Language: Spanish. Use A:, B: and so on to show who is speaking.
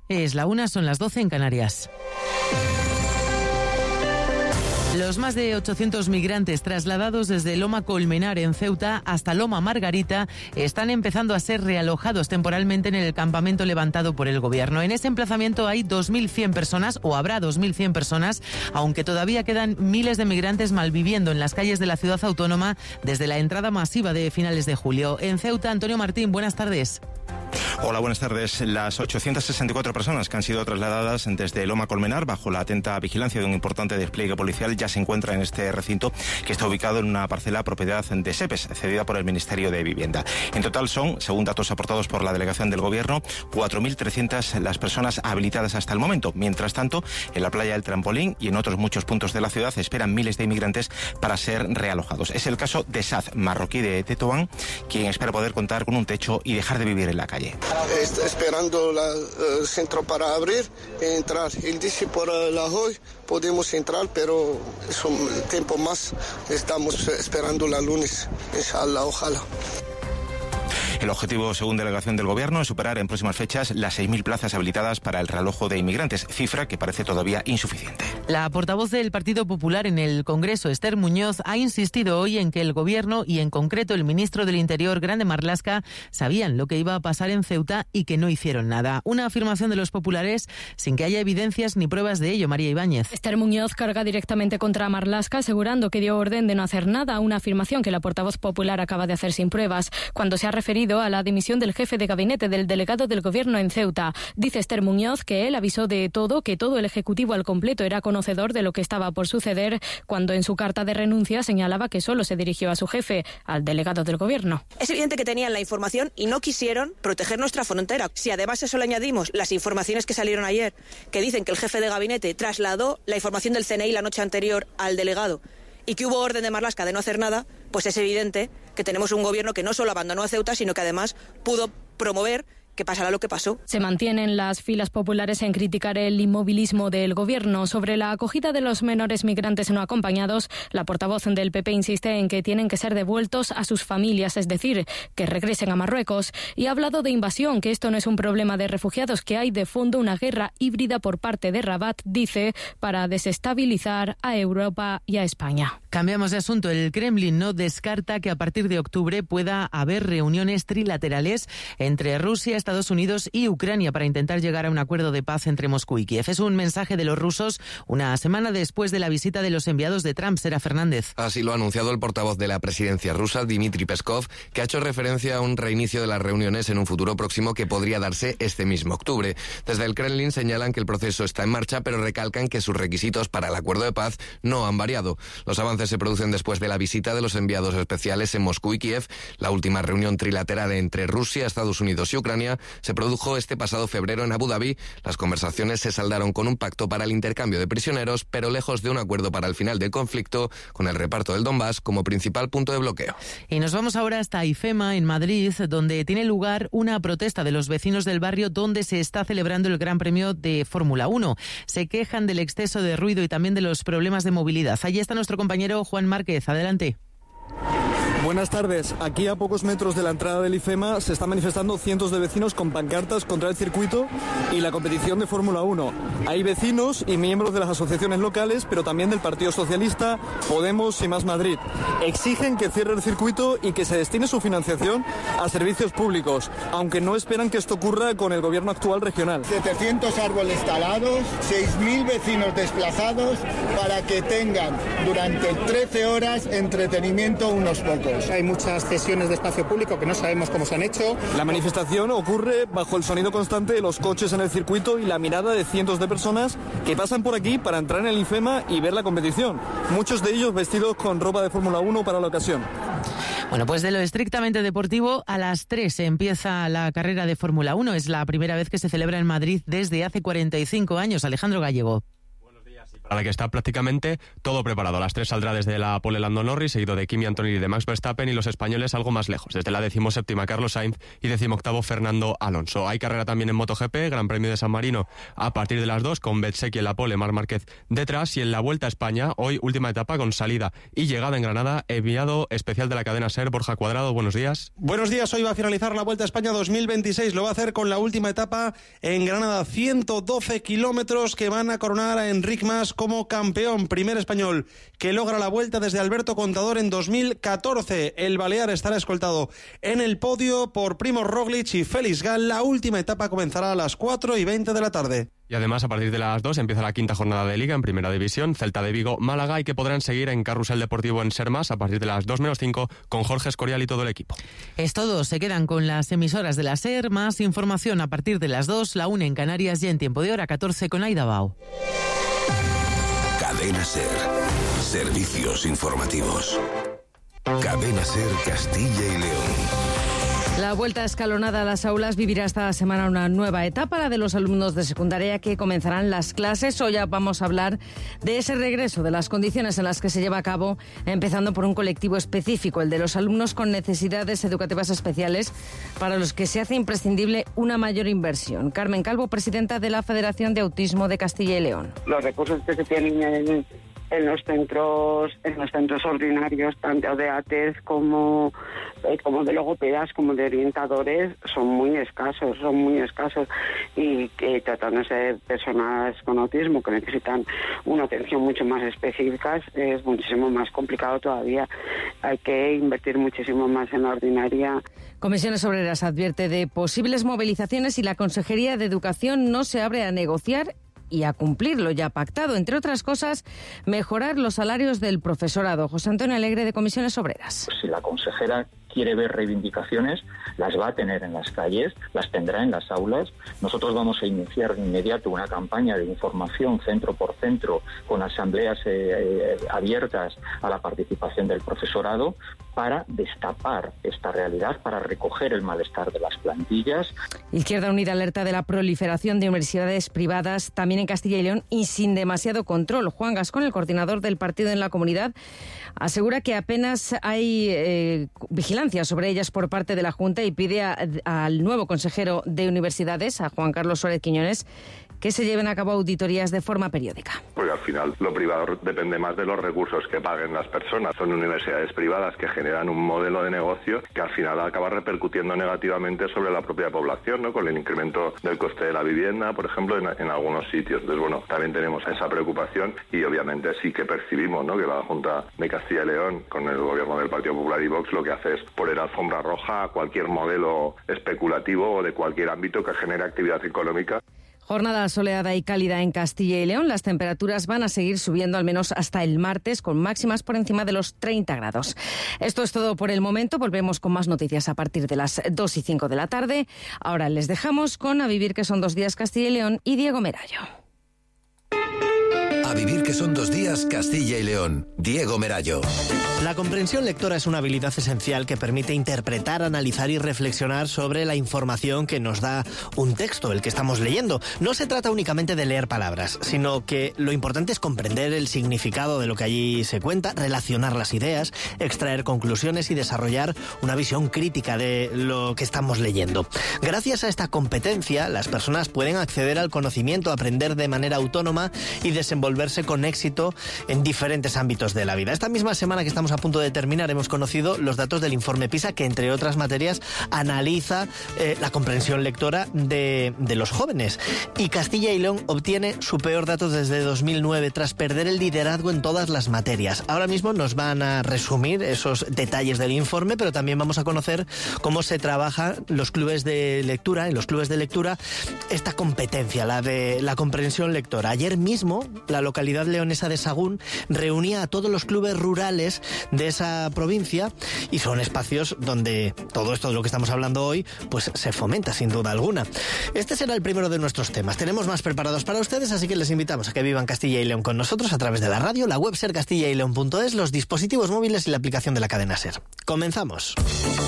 A: Es la 1, son las 12 en Canarias. Los más de 800 migrantes trasladados desde Loma Colmenar en Ceuta hasta Loma Margarita están empezando a ser realojados temporalmente en el campamento levantado por el gobierno. En ese emplazamiento hay 2.100 personas, o habrá 2.100 personas, aunque todavía quedan miles de migrantes malviviendo en las calles de la ciudad autónoma desde la entrada masiva de finales de julio. En Ceuta, Antonio Martín, buenas tardes.
B: Hola, buenas tardes. Las 864 personas que han sido trasladadas desde Loma Colmenar bajo la atenta vigilancia de un importante despliegue policial ya se encuentran en este recinto, que está ubicado en una parcela propiedad de SEPES, cedida por el Ministerio de Vivienda. En total son, según datos aportados por la delegación del Gobierno, 4.300 las personas habilitadas hasta el momento. Mientras tanto, en la playa del Trampolín y en otros muchos puntos de la ciudad esperan miles de inmigrantes para ser realojados. Es el caso de Saz, marroquí de Tetuán, quien espera poder contar con un techo y dejar de vivir en la calle.
C: Esperando el centro para abrir y entrar. Él dice por la hoy podemos entrar, pero es un tiempo más. Estamos esperando la lunes, inshallah, ojalá.
B: El objetivo, según delegación del Gobierno, es superar en próximas fechas las 6.000 plazas habilitadas para el realojo de inmigrantes, cifra que parece todavía insuficiente.
A: La portavoz del Partido Popular en el Congreso, Esther Muñoz, ha insistido hoy en que el Gobierno y en concreto el ministro del Interior, Grande Marlaska, sabían lo que iba a pasar en Ceuta y que no hicieron nada. Una afirmación de los populares sin que haya evidencias ni pruebas de ello. María Ibáñez.
D: Esther Muñoz carga directamente contra Marlaska, asegurando que dio orden de no hacer nada, una afirmación que la portavoz popular acaba de hacer sin pruebas, cuando se ha referido a la dimisión del jefe de gabinete del delegado del Gobierno en Ceuta. Dice Esther Muñoz que él avisó de todo, que todo el Ejecutivo al completo era conocedor de lo que estaba por suceder, cuando en su carta de renuncia señalaba que solo se dirigió a su jefe, al delegado del Gobierno.
E: Es evidente que tenían la información y no quisieron proteger nuestra frontera. Si además a eso le añadimos las informaciones que salieron ayer, que dicen que el jefe de gabinete trasladó la información del CNI la noche anterior al delegado y que hubo orden de Marlaska de no hacer nada, pues es evidente que tenemos un gobierno que no solo abandonó a Ceuta, sino que además pudo promover que pasará lo que pasó.
D: Se mantienen las filas populares en criticar el inmovilismo del Gobierno. Sobre la acogida de los menores migrantes no acompañados, la portavoz del PP insiste en que tienen que ser devueltos a sus familias, es decir, que regresen a Marruecos. Y ha hablado de invasión, que esto no es un problema de refugiados, que hay de fondo una guerra híbrida por parte de Rabat, dice, para desestabilizar a Europa y a España.
A: Cambiamos de asunto. El Kremlin no descarta que a partir de octubre pueda haber reuniones trilaterales entre Rusia, Estados Unidos y Ucrania para intentar llegar a un acuerdo de paz entre Moscú y Kiev. Es un mensaje de los rusos una semana después de la visita de los enviados de Trump. Sera Fernández.
F: Así lo ha anunciado el portavoz de la presidencia rusa, Dmitry Peskov, que ha hecho referencia a un reinicio de las reuniones en un futuro próximo que podría darse este mismo octubre. Desde el Kremlin señalan que el proceso está en marcha, pero recalcan que sus requisitos para el acuerdo de paz no han variado. Los avances se producen después de la visita de los enviados especiales en Moscú y Kiev. La última reunión trilateral entre Rusia, Estados Unidos y Ucrania se produjo este pasado febrero en Abu Dhabi. Las conversaciones se saldaron con un pacto para el intercambio de prisioneros, pero lejos de un acuerdo para el final del conflicto, con el reparto del Donbass como principal punto de bloqueo.
A: Y nos vamos ahora hasta IFEMA, en Madrid, donde tiene lugar una protesta de los vecinos del barrio donde se está celebrando el Gran Premio de Fórmula 1. Se quejan del exceso de ruido y también de los problemas de movilidad. Allí está nuestro compañero Juan Márquez. Adelante.
G: Buenas tardes. Aquí a pocos metros de la entrada del IFEMA se están manifestando cientos de vecinos con pancartas contra el circuito y la competición de Fórmula 1. Hay vecinos y miembros de las asociaciones locales, pero también del Partido Socialista, Podemos y Más Madrid. Exigen que cierre el circuito y que se destine su financiación a servicios públicos, aunque no esperan que esto ocurra con el gobierno actual regional.
H: 700 árboles talados, 6.000 vecinos desplazados para que tengan durante 13 horas entretenimiento unos pocos.
I: Hay muchas cesiones de espacio público que no sabemos cómo se han hecho.
G: La manifestación ocurre bajo el sonido constante de los coches en el circuito y la mirada de cientos de personas que pasan por aquí para entrar en el IFEMA y ver la competición. Muchos de ellos vestidos con ropa de Fórmula 1 para la ocasión.
A: Bueno, pues de lo estrictamente deportivo, a las 3 empieza la carrera de Fórmula 1. Es la primera vez que se celebra en Madrid desde hace 45 años. Alejandro Gallego.
J: Buenos días. para la que está prácticamente todo preparado. A las 3 saldrá desde la pole Lando Norris, seguido de Kimi Antonelli y de Max Verstappen, y los españoles algo más lejos, desde la 17ª Carlos Sainz y 18º Fernando Alonso. Hay carrera también en MotoGP, Gran Premio de San Marino a partir de las 2, con Bezzecchi en la pole, Marc Márquez detrás, y en la Vuelta a España, hoy última etapa con salida y llegada en Granada, enviado especial de la cadena SER, Borja Cuadrado, buenos días.
K: Buenos días, hoy va a finalizar la Vuelta a España 2026, lo va a hacer con la última etapa en Granada, 112 kilómetros que van a coronar a Enric Mas como campeón, primer español que logra la Vuelta desde Alberto Contador en 2014. El balear estará escoltado en el podio por Primož Roglič y Félix Gall. La última etapa comenzará a las 4:20 de la tarde.
J: Y además, a partir de las 2 empieza la quinta jornada de Liga en Primera División, Celta de Vigo, Málaga, y que podrán seguir en Carrusel Deportivo en Ser Más a partir de las 2:05 con Jorge Escorial y todo el equipo.
A: Es todo, se quedan con las emisoras de la SER, más información a partir de las 2, la 1 en Canarias y en tiempo de hora 14 con Aida Bao.
L: Cadena SER. Servicios informativos. Cadena SER Castilla y León.
M: La vuelta escalonada a las aulas vivirá esta semana una nueva etapa, la de los alumnos de secundaria que comenzarán las clases. Hoy ya vamos a hablar de ese regreso, de las condiciones en las que se lleva a cabo, empezando por un colectivo específico, el de los alumnos con necesidades educativas especiales, para los que se hace imprescindible una mayor inversión. Carmen Calvo, presidenta de la Federación de Autismo de Castilla y León.
N: Los recursos que se tienen en los centros ordinarios, tanto de ATES como de logopedas, como de orientadores, son muy escasos, y que tratándose de personas con autismo que necesitan una atención mucho más específica, es muchísimo más complicado todavía. Hay que invertir muchísimo más en la ordinaria.
M: Comisiones Obreras advierte de posibles movilizaciones y la Consejería de Educación no se abre a negociar y a cumplir lo ya pactado, entre otras cosas, mejorar los salarios del profesorado. José Antonio Alegre, de Comisiones Obreras.
O: Si la consejera quiere ver reivindicaciones, las va a tener en las calles, las tendrá en las aulas. Nosotros vamos a iniciar de inmediato una campaña de información centro por centro, con asambleas abiertas a la participación del profesorado, para destapar esta realidad, para recoger el malestar de las plantillas.
M: Izquierda Unida alerta de la proliferación de universidades privadas también en Castilla y León y sin demasiado control. Juan Gascón, el coordinador del partido en la comunidad, asegura que apenas hay vigilancia sobre ellas por parte de la Junta y pide al nuevo consejero de Universidades, a Juan Carlos Suárez Quiñones, que se lleven a cabo auditorías de forma periódica.
P: Porque al final lo privado depende más de los recursos que paguen las personas. Son universidades privadas que generan un modelo de negocio que al final acaba repercutiendo negativamente sobre la propia población, ¿no? Con el incremento del coste de la vivienda, por ejemplo, en algunos sitios. Entonces, bueno, también tenemos esa preocupación y obviamente sí que percibimos, ¿no?, que la Junta de Castilla y León, con el gobierno del Partido Popular y Vox, lo que hace es poner alfombra roja a cualquier modelo especulativo o de cualquier ámbito que genere actividad económica.
M: Jornada soleada y cálida en Castilla y León. Las temperaturas van a seguir subiendo al menos hasta el martes, con máximas por encima de los 30 grados. Esto es todo por el momento. Volvemos con más noticias a partir de las 2:05 de la tarde. Ahora les dejamos con A Vivir, que son 2 días, Castilla y León, y Diego Merayo.
L: A Vivir, que son 2 días, Castilla y León. Diego Merayo.
Q: La comprensión lectora es una habilidad esencial que permite interpretar, analizar y reflexionar sobre la información que nos da un texto, el que estamos leyendo. No se trata únicamente de leer palabras, sino que lo importante es comprender el significado de lo que allí se cuenta, relacionar las ideas, extraer conclusiones y desarrollar una visión crítica de lo que estamos leyendo. Gracias a esta competencia, las personas pueden acceder al conocimiento, aprender de manera autónoma y desenvolverse con éxito en diferentes ámbitos de la vida. Esta misma semana que estamos a punto de terminar hemos conocido los datos del informe PISA, que entre otras materias analiza la comprensión lectora de los jóvenes. Y Castilla y León obtiene su peor dato desde 2009 tras perder el liderazgo en todas las materias. Ahora mismo nos van a resumir esos detalles del informe, pero también vamos a conocer cómo se trabaja en los clubes de lectura esta competencia, la de la comprensión lectora. Ayer mismo la localidad leonesa de Sagún reunía a todos los clubes rurales de esa provincia y son espacios donde todo esto de lo que estamos hablando hoy pues se fomenta sin duda alguna. Este será el primero de nuestros temas. Tenemos más preparados para ustedes, así que les invitamos a que vivan Castilla y León con nosotros a través de la radio, la web sercastillaileon.es, los dispositivos móviles y la aplicación de la cadena SER. Comenzamos.